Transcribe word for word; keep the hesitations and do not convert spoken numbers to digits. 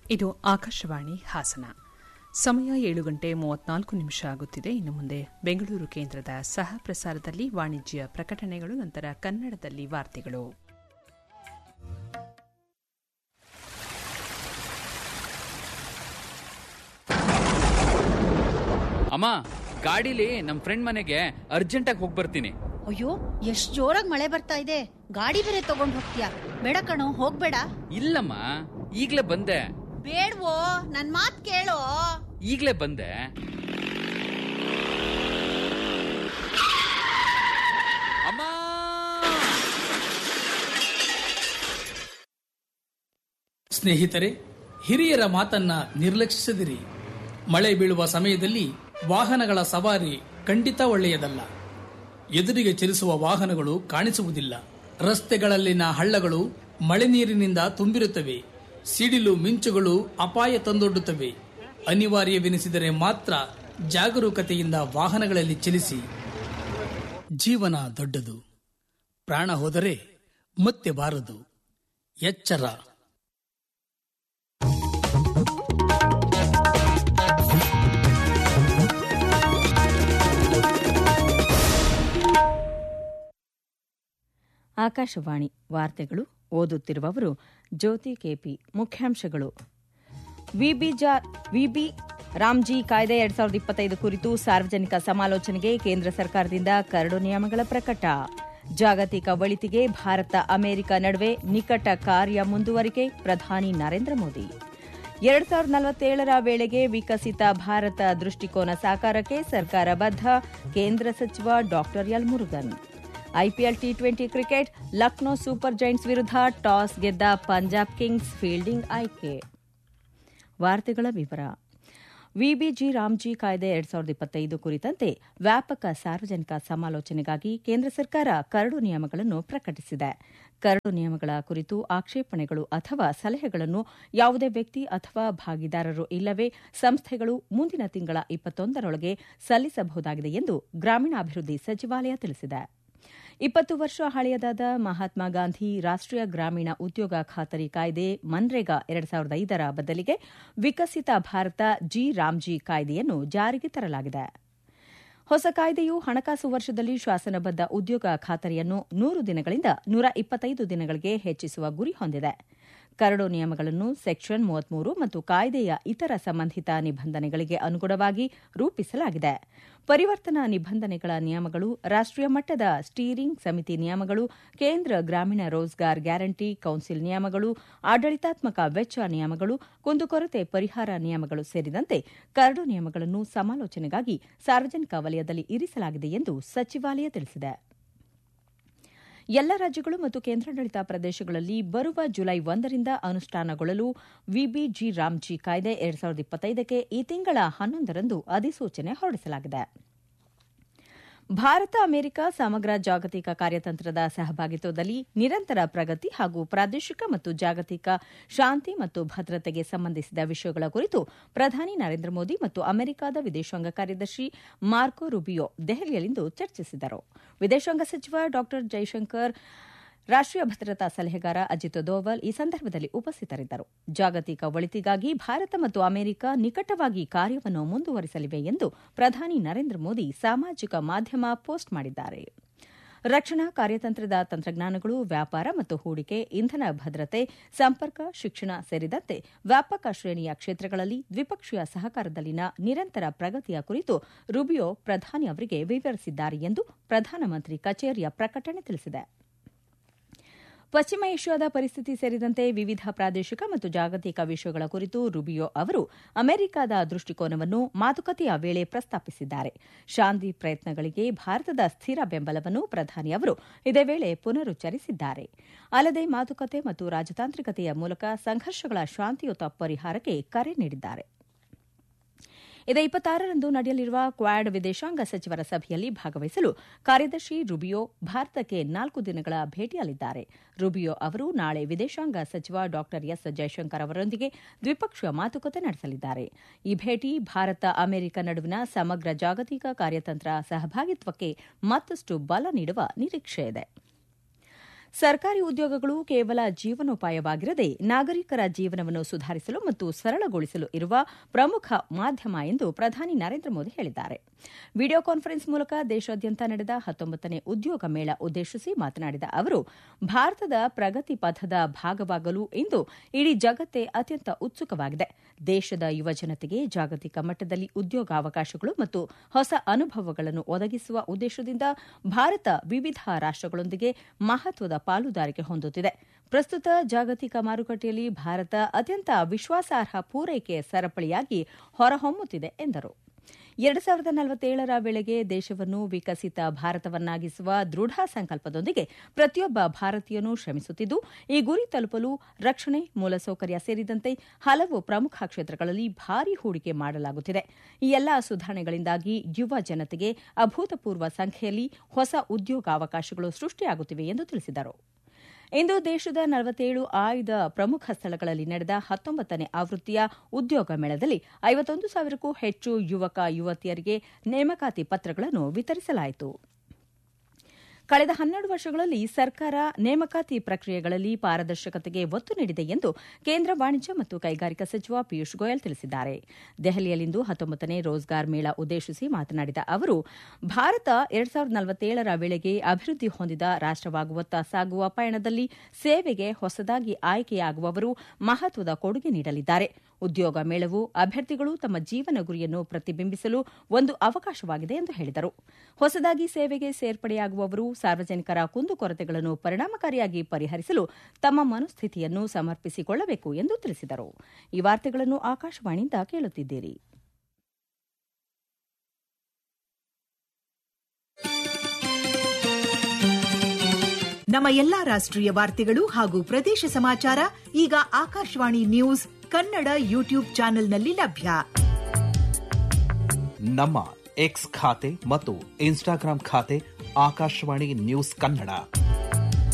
ಇದು ಆಕಾಶವಾಣಿ ಹಾಸನ. ಸಮಯ ಏಳು ಗಂಟೆ ಮೂವತ್ನಾಲ್ಕು ನಿಮಿಷ ಆಗುತ್ತಿದೆ. ಇನ್ನು ಮುಂದೆ ಬೆಂಗಳೂರು ಕೇಂದ್ರದ ಸಹ ಪ್ರಸಾರದಲ್ಲಿ ವಾಣಿಜ್ಯ ಪ್ರಕಟಣೆಗಳು, ನಂತರ ಕನ್ನಡದಲ್ಲಿ ವಾರ್ತೆಗಳು. ಅಮ್ಮ, ಗಾಡಿಲಿ ನಮ್ ಫ್ರೆಂಡ್ ಮನೆಗೆ ಅರ್ಜೆಂಟಾಗಿ ಹೋಗಿ ಬರ್ತೀನಿ. ಅಯ್ಯೋ, ಎಷ್ಟ್ ಜೋರಾಗಿ ಮಳೆ ಬರ್ತಾ ಇದೆ, ಗಾಡಿ ಬೇರೆ ತಗೊಂಡ್ ಹೋಗ್ತೀಯಾ? ಬೇಡ ಕಣೋ, ಹೋಗ್ಬೇಡ. ಇಲ್ಲಮ್ಮ, ಈಗ್ಲೇ ಬಂದೆ. ಬೇಡ್ವೋ, ನನ್ ಮಾತ್ ಕೇಳೋ. ಈಗ್ಲೇ ಬಂದೆ. ಅಮ್ಮ, ಸ್ನೇಹಿತರೆ, ಹಿರಿಯರ ಮಾತನ್ನ ನಿರ್ಲಕ್ಷಿಸದಿರಿ. ಮಳೆ ಬೀಳುವ ಸಮಯದಲ್ಲಿ ವಾಹನಗಳ ಸವಾರಿ ಖಂಡಿತ ಒಳ್ಳೆಯದಲ್ಲ. ಎದುರಿಗೆ ಚಲಿಸುವ ವಾಹನಗಳು ಕಾಣಿಸುವುದಿಲ್ಲ. ರಸ್ತೆಗಳಲ್ಲಿನ ಹಳ್ಳಗಳು ಮಳೆ ನೀರಿನಿಂದ ತುಂಬಿರುತ್ತವೆ. ಸಿಡಿಲು ಮಿಂಚುಗಳು ಅಪಾಯ ತಂದೊಡ್ಡುತ್ತವೆ. ಅನಿವಾರ್ಯವೆನಿಸಿದರೆ ಮಾತ್ರ ಜಾಗರೂಕತೆಯಿಂದ ವಾಹನಗಳಲ್ಲಿ ಚಲಿಸಿ. ಜೀವನ ದೊಡ್ಡದು, ಪ್ರಾಣ ಹೋದರೆ ಮತ್ತೆ ಬಾರದು. ಎಚ್ಚರ. ಆಕಾಶವಾಣಿ ವಾರ್ತೆಗಳು. ಓದುತ್ತಿರುವವರು ಜ್ಯೋತಿ ಕೆಪಿ. ಮುಖ್ಯಾಂಶಗಳು: ವಿಬಿ ರಾಮ್ಜಿ ಕಾಯ್ದೆ ಎರಡ್ ಸಾವಿರದ ಇಪ್ಪತ್ತೈದು ಕುರಿತು ಸಾರ್ವಜನಿಕ ಸಮಾಲೋಚನೆಗೆ ಕೇಂದ್ರ ಸರ್ಕಾರದಿಂದ ಕರಡು ನಿಯಮಗಳ ಪ್ರಕಟ. ಜಾಗತಿಕ ಒಳಿತಿಗೆ ಭಾರತ ಅಮೆರಿಕ ನಡುವೆ ನಿಕಟ ಕಾರ್ಯ ಮುಂದುವರಿಕೆ, ಪ್ರಧಾನಿ ನರೇಂದ್ರ ಮೋದಿ. ಎರಡ್ ಸಾವಿರದ ನಲವತ್ತೇಳರ ವೇಳೆಗೆ ವಿಕಸಿತ ಭಾರತ ದೃಷ್ಟಿಕೋನ ಸಾಕಾರಕ್ಕೆ ಸರ್ಕಾರ ಬದ್ಧ, ಕೇಂದ್ರ ಸಚಿವ ಡಾ L Murugan. IPL T twenty cricket, Lucknow super Giants ವಿರುದ್ಧ ಟಾಸ್ ಗೆದ್ದ ಪಂಜಾಬ್ ಕಿಂಗ್ಸ್ ಫೀಲ್ಡಿಂಗ್ ಆಯ್ಕೆ. ವಾರ್ತೆಗಳ ವಿವರ. ವಿಬಿಜಿ ರಾಮ್ಜಿ ಕಾಯ್ದೆ ಎರಡ್ ಸಾವಿರದ ಇಪ್ಪತ್ತೈದು ಕುರಿತಂತೆ ವ್ಯಾಪಕ ಸಾರ್ವಜನಿಕ ಸಮಾಲೋಚನೆಗಾಗಿ ಕೇಂದ್ರ ಸರ್ಕಾರ ಕರಡು ನಿಯಮಗಳನ್ನು ಪ್ರಕಟಿಸಿದೆ. ಕರಡು ನಿಯಮಗಳ ಕುರಿತು ಆಕ್ಷೇಪಣೆಗಳು ಅಥವಾ ಸಲಹೆಗಳನ್ನು ಯಾವುದೇ ವ್ಯಕ್ತಿ ಅಥವಾ ಭಾಗಿದಾರರು ಇಲ್ಲವೇ ಸಂಸ್ಥೆಗಳು ಮುಂದಿನ ತಿಂಗಳ ಇಪ್ಪತ್ತೊಂದರೊಳಗೆ ಸಲ್ಲಿಸಬಹುದಾಗಿದೆ ಎಂದು ಗ್ರಾಮೀಣಾಭಿವೃದ್ಧಿ ಸಚಿವಾಲಯ ತಿಳಿಸಿದೆ. ಇಪ್ಪತ್ತು ವರ್ಷ ಹಳೆಯದಾದ ಮಹಾತ್ಮ ಗಾಂಧಿ ರಾಷ್ಟೀಯ ಗ್ರಾಮೀಣ ಉದ್ಯೋಗ ಖಾತರಿ ಕಾಯ್ದೆ ಮನ್ರೇಗಾ ಎರಡ್ ಸಾವಿರದ ಐದರ ಬದಲಿಗೆ ವಿಕಸಿತ ಭಾರತ ಜಿ ರಾಮ್ಜಿ ಕಾಯ್ದೆಯನ್ನು ಜಾರಿಗೆ ತರಲಾಗಿದೆ. ಹೊಸ ಕಾಯ್ದೆಯು ಹಣಕಾಸು ವರ್ಷದಲ್ಲಿ ಶಾಸನಬದ್ಧ ಉದ್ಯೋಗ ಖಾತರಿಯನ್ನು ನೂರು ದಿನಗಳಿಂದ ನೂರ ಇಪ್ಪತ್ತೈದು ದಿನಗಳಿಗೆ ಹೆಚ್ಚಿಸುವ ಗುರಿ ಹೊಂದಿದೆ. ಕರಡು ನಿಯಮಗಳನ್ನು ಸೆಕ್ಷನ್ ಮೂವತ್ಮೂರು ಮತ್ತು ಕಾಯ್ದೆಯ ಇತರ ಸಂಬಂಧಿತ ನಿಬಂಧನೆಗಳಿಗೆ ಅನುಗುಣವಾಗಿ ರೂಪಿಸಲಾಗಿದೆ. ಪರಿವರ್ತನಾ ನಿಬಂಧನೆಗಳ ನಿಯಮಗಳು, ರಾಷ್ಟೀಯ ಮಟ್ಟದ ಸ್ಟೀರಿಂಗ್ ಸಮಿತಿ ನಿಯಮಗಳು, ಕೇಂದ್ರ ಗ್ರಾಮೀಣ ರೋಜ್ಗಾರ್ ಗ್ಯಾರಂಟಿ ಕೌನ್ಸಿಲ್ ನಿಯಮಗಳು, ಆಡಳಿತಾತ್ಮಕ ವೆಚ್ಚ ನಿಯಮಗಳು, ಕುಂದುಕೊರತೆ ಪರಿಹಾರ ನಿಯಮಗಳು ಸೇರಿದಂತೆ ಕರಡು ನಿಯಮಗಳನ್ನು ಸಮಾಲೋಚನೆಗಾಗಿ ಸಾರ್ವಜನಿಕ ವಲಯದಲ್ಲಿ ಇರಿಸಲಾಗಿದೆ ಎಂದು ಸಚಿವಾಲಯ ತಿಳಿಸಿದೆ. ಎಲ್ಲ ರಾಜ್ಯಗಳು ಮತ್ತು ಕೇಂದ್ರಾಡಳಿತ ಪ್ರದೇಶಗಳಲ್ಲಿ ಬರುವ ಜುಲೈ ಒಂದರಿಂದ ಅನುಷ್ಠಾನಗೊಳ್ಳಲು ವಿಬಿಜಿ ರಾಮ್ಜಿ ಕಾಯ್ದೆ ಎರಡ್ ಸಾವಿರದ ಇಪ್ಪತ್ತೈದಕ್ಕೆ ಈ ತಿಂಗಳ ಹನ್ನೊಂದರಂದು ಅಧಿಸೂಚನೆ ಹೊರಡಿಸಲಾಗಿದೆ. ಭಾರತ ಅಮೆರಿಕ ಸಮಗ್ರ ಜಾಗತಿಕ ಕಾರ್ಯತಂತ್ರದ ಸಹಭಾಗಿತ್ವದಲ್ಲಿ ನಿರಂತರ ಪ್ರಗತಿ ಹಾಗೂ ಪ್ರಾದೇಶಿಕ ಮತ್ತು ಜಾಗತಿಕ ಶಾಂತಿ ಮತ್ತು ಭದ್ರತೆಗೆ ಸಂಬಂಧಿಸಿದ ವಿಷಯಗಳ ಕುರಿತು ಪ್ರಧಾನಿ ನರೇಂದ್ರ ಮೋದಿ ಮತ್ತು ಅಮೆರಿಕದ ವಿದೇಶಾಂಗ ಕಾರ್ಯದರ್ಶಿ ಮಾರ್ಕೊ ರೂಬಿಯೋ ದೆಹಲಿಯಲ್ಲಿಂದು ಚರ್ಚಿಸಿದರು. ವಿದೇಶಾಂಗ ಸಚಿವ ಡಾ ಜೈಶಂಕರ್, ರಾಷ್ಟೀಯ ಭದ್ರತಾ ಸಲಹೆಗಾರ ಅಜಿತ್ ದೋವಲ್ ಈ ಸಂದರ್ಭದಲ್ಲಿ ಉಪಸ್ಥಿತರಿದ್ದರು. ಜಾಗತಿಕ ಒಳಿತಿಗಾಗಿ ಭಾರತ ಮತ್ತು ಅಮೆರಿಕ ನಿಕಟವಾಗಿ ಕಾರ್ಯವನ್ನು ಮುಂದುವರಿಸಲಿವೆ ಎಂದು ಪ್ರಧಾನಿ ನರೇಂದ್ರ ಮೋದಿ ಸಾಮಾಜಿಕ ಮಾಧ್ಯಮ ಪೋಸ್ಟ್ ಮಾಡಿದ್ದಾರೆ. ರಕ್ಷಣಾ ಕಾರ್ಯತಂತ್ರದ ತಂತ್ರಜ್ಞಾನಗಳು, ವ್ಯಾಪಾರ ಮತ್ತು ಹೂಡಿಕೆ, ಇಂಧನ ಭದ್ರತೆ, ಸಂಪರ್ಕ, ಶಿಕ್ಷಣ ಸೇರಿದಂತೆ ವ್ಯಾಪಕ ಶ್ರೇಣಿಯ ಕ್ಷೇತ್ರಗಳಲ್ಲಿ ದ್ವಿಪಕ್ಷೀಯ ಸಹಕಾರದಲ್ಲಿನ ನಿರಂತರ ಪ್ರಗತಿಯ ಕುರಿತು ರೂಬಿಯೋ ಪ್ರಧಾನಿ ಅವರಿಗೆ ವಿವರಿಸಿದ್ದಾರೆ ಎಂದು ಪ್ರಧಾನಮಂತ್ರಿ ಕಚೇರಿಯ ಪ್ರಕಟಣೆ ತಿಳಿಸಿದೆ. ಪಶ್ಚಿಮ ಏಷ್ಯಾದ ಪರಿಸ್ಥಿತಿ ಸೇರಿದಂತೆ ವಿವಿಧ ಪ್ರಾದೇಶಿಕ ಮತ್ತು ಜಾಗತಿಕ ವಿಷಯಗಳ ಕುರಿತು ರೂಬಿಯೋ ಅವರು ಅಮೆರಿಕದ ದೃಷ್ಟಿಕೋನವನ್ನು ಮಾತುಕತೆಯ ವೇಳೆ ಪ್ರಸ್ತಾಪಿಸಿದ್ದಾರೆ. ಶಾಂತಿ ಪ್ರಯತ್ನಗಳಿಗೆ ಭಾರತದ ಸ್ಥಿರ ಬೆಂಬಲವನ್ನು ಪ್ರಧಾನಿ ಅವರು ಇದೇ ವೇಳೆ ಪುನರುಚ್ಚರಿಸಿದ್ದಾರೆ. ಅಲ್ಲದೆ ಮಾತುಕತೆ ಮತ್ತು ರಾಜತಾಂತ್ರಿಕತೆಯ ಮೂಲಕ ಸಂಘರ್ಷಗಳ ಶಾಂತಿಯುತ ಪರಿಹಾರಕ್ಕೆ ಕರೆ ನೀಡಿದ್ದಾರೆ. ಇದೇ ಇಪ್ಪತ್ತಾರರಂದು ನಡೆಯಲಿರುವ ಕ್ವಾಡ್ ವಿದೇಶಾಂಗ ಸಚಿವರ ಸಭೆಯಲ್ಲಿ ಭಾಗವಹಿಸಲು ಕಾರ್ಯದರ್ಶಿ ರೂಬಿಯೋ ಭಾರತಕ್ಕೆ ನಾಲ್ಕು ದಿನಗಳ ಭೇಟಿಯಲ್ಲಿದ್ದಾರೆ. ರೂಬಿಯೋ ಅವರು ನಾಳೆ ವಿದೇಶಾಂಗ ಸಚಿವ ಡಾ ಎಸ್ ಜೈಶಂಕರ್ ಅವರೊಂದಿಗೆ ದ್ವಿಪಕ್ಷೀಯ ಮಾತುಕತೆ ನಡೆಸಲಿದ್ದಾರೆ. ಈ ಭೇಟಿ ಭಾರತ ಅಮೆರಿಕ ನಡುವಿನ ಸಮಗ್ರ ಜಾಗತಿಕ ಕಾರ್ಯತಂತ್ರ ಸಹಭಾಗಿತ್ವಕ್ಕೆ ಮತ್ತಷ್ಟು ಬಲ ನೀಡುವ ನಿರೀಕ್ಷೆಯಿದೆ. ಸರ್ಕಾರಿ ಉದ್ಯೋಗಗಳು ಕೇವಲ ಜೀವನೋಪಾಯವಾಗಿರದೆ ನಾಗರಿಕರ ಜೀವನವನ್ನು ಸುಧಾರಿಸಲು ಮತ್ತು ಸರಳಗೊಳಿಸಲು ಇರುವ ಪ್ರಮುಖ ಮಾಧ್ಯಮ ಎಂದು ಪ್ರಧಾನಿ ನರೇಂದ್ರ ಮೋದಿ ಹೇಳಿದ್ದಾರೆ. ವಿಡಿಯೋ ಕಾನ್ಫರೆನ್ಸ್ ಮೂಲಕ ದೇಶಾದ್ಯಂತ ನಡೆದ ಹತ್ತೊಂಬತ್ತನೇ ಉದ್ಯೋಗ ಮೇಳ ಉದ್ದೇಶಿಸಿ ಮಾತನಾಡಿದ ಅವರು, ಭಾರತದ ಪ್ರಗತಿ ಪಥದ ಭಾಗವಾಗಲು ಇಂದು ಇಡೀ ಜಗತ್ತೇ ಅತ್ಯಂತ ಉತ್ಸುಕವಾಗಿದೆ. ದೇಶದ ಯುವಜನತೆಗೆ ಜಾಗತಿಕ ಮಟ್ಟದಲ್ಲಿ ಉದ್ಯೋಗಾವಕಾಶಗಳು ಮತ್ತು ಹೊಸ ಅನುಭವಗಳನ್ನು ಒದಗಿಸುವ ಉದ್ದೇಶದಿಂದ ಭಾರತ ವಿವಿಧ ರಾಷ್ಟಗಳೊಂದಿಗೆ ಮಹತ್ವದ ಪಾಲುದಾರಿಕೆ ಹೊಂದುತ್ತಿದೆ. ಪ್ರಸ್ತುತ ಜಾಗತಿಕ ಮಾರುಕಟ್ಟೆಯಲ್ಲಿ ಭಾರತ ಅತ್ಯಂತ ವಿಶ್ವಾಸಾರ್ಹ ಪೂರೈಕೆ ಸರಪಳಿಯಾಗಿ ಹೊರಹೊಮ್ಮುತ್ತಿದೆ ಎಂದರು. ಎರಡು ಸಾವಿರದ ನಲವತ್ತೇಳರ ವೇಳೆಗೆ ದೇಶವನ್ನು ವಿಕಸಿತ ಭಾರತವನ್ನಾಗಿಸುವ ದೃಢ ಸಂಕಲ್ಪದೊಂದಿಗೆ ಪ್ರತಿಯೊಬ್ಬ ಭಾರತೀಯನೂ ಶ್ರಮಿಸುತ್ತಿದ್ದು, ಈ ಗುರಿ ತಲುಪಲು ರಕ್ಷಣೆ, ಮೂಲಸೌಕರ್ಯ ಸೇರಿದಂತೆ ಹಲವು ಪ್ರಮುಖ ಕ್ಷೇತ್ರಗಳಲ್ಲಿ ಭಾರೀ ಹೂಡಿಕೆ ಮಾಡಲಾಗುತ್ತಿದೆ. ಈ ಎಲ್ಲಾ ಸುಧಾರಣೆಗಳಿಂದಾಗಿ ಯುವ ಜನತೆಗೆ ಅಭೂತಪೂರ್ವ ಸಂಖ್ಯೆಯಲ್ಲಿ ಹೊಸ ಉದ್ಯೋಗಾವಕಾಶಗಳು ಸೃಷ್ಟಿಯಾಗುತ್ತಿವೆ ಎಂದು ತಿಳಿಸಿದರು. ಇಂದು ದೇಶದ ನಲವತ್ತೇಳು ಆಯ್ದ ಪ್ರಮುಖ ಸ್ಥಳಗಳಲ್ಲಿ ನಡೆದ ಹತ್ತೊಂಬತ್ತನೇ ಆವೃತ್ತಿಯ ಉದ್ಯೋಗ ಮೇಳದಲ್ಲಿ ಐವತ್ತೊಂದು ಸಾವಿರಕ್ಕೂ ಹೆಚ್ಚು ಯುವಕ ಯುವತಿಯರಿಗೆ ನೇಮಕಾತಿ ಪತ್ರಗಳನ್ನು ವಿತರಿಸಲಾಯಿತು. ಕಳೆದ ಹನ್ನೆರಡು ವರ್ಷಗಳಲ್ಲಿ ಸರ್ಕಾರ ನೇಮಕಾತಿ ಪ್ರಕ್ರಿಯೆಗಳಲ್ಲಿ ಪಾರದರ್ಶಕತೆಗೆ ಒತ್ತು ನೀಡಿದೆ ಎಂದು ಕೇಂದ್ರ ವಾಣಿಜ್ಯ ಮತ್ತು ಕೈಗಾರಿಕಾ ಸಚಿವ ಪಿಯೂಷ್ ಗೋಯಲ್ ತಿಳಿಸಿದ್ದಾರೆ. ದೆಹಲಿಯಲ್ಲಿಂದು ಹತ್ತೊಂಬತ್ತನೇ ರೋಜ್ಗಾರ್ ಮೇಳ ಉದ್ದೇಶಿಸಿ ಮಾತನಾಡಿದ ಅವರು, ಭಾರತ ಎರಡು ಸಾವಿರದ ನಲವತ್ತೇಳರ ವೇಳೆಗೆ ಅಭಿವೃದ್ಧಿ ಹೊಂದಿದ ರಾಷ್ಟವಾಗುವತ್ತ ಸಾಗುವ ಪಯಣದಲ್ಲಿ ಸೇವೆಗೆ ಹೊಸದಾಗಿ ಆಯ್ಕೆಯಾಗುವವರು ಮಹತ್ವದ ಕೊಡುಗೆ ನೀಡಲಿದ್ದಾರೆ. ಉದ್ಯೋಗ ಮೇಳವು ಅಭ್ಯರ್ಥಿಗಳು ತಮ್ಮ ಜೀವನ ಗುರಿಯನ್ನು ಪ್ರತಿಬಿಂಬಿಸಲು ಒಂದು ಅವಕಾಶವಾಗಿದೆ ಎಂದು ಹೇಳಿದರು. ಹೊಸದಾಗಿ ಸೇವೆಗೆ ಸೇರ್ಪಡೆಯಾಗುವವರು ಸಾರ್ವಜನಿಕರ ಕುಂದುಕೊರತೆಗಳನ್ನು ಪರಿಣಾಮಕಾರಿಯಾಗಿ ಪರಿಹರಿಸಲು ತಮ್ಮ ಮನಸ್ಥಿತಿಯನ್ನು ಸಮರ್ಪಿಸಿಕೊಳ್ಳಬೇಕು ಎಂದು ತಿಳಿಸಿದರು. ಈ ವಾರ್ತೆಗಳನ್ನು ಆಕಾಶವಾಣಿಯಿಂದ ಕೇಳುತ್ತಿದ್ದೀರಿ. ನಮ್ಮ ಎಲ್ಲಾ ರಾಷ್ಟ್ರೀಯ ವಾರ್ತೆಗಳು ಹಾಗೂ ಪ್ರದೇಶ ಸಮಾಚಾರ ಈಗ ಆಕಾಶವಾಣಿ ನ್ಯೂಸ್ ಕನ್ನಡ ಯೂಟ್ಯೂಬ್ ಚಾನೆಲ್ನಲ್ಲಿ ಲಭ್ಯ. ನಮ್ಮ ಎಕ್ಸ್ ಖಾತೆ ಮತ್ತು ಇನ್ಸ್ಟಾಗ್ರಾಂ ಖಾತೆ ಆಕಾಶವಾಣಿ ನ್ಯೂಸ್ ಕನ್ನಡ.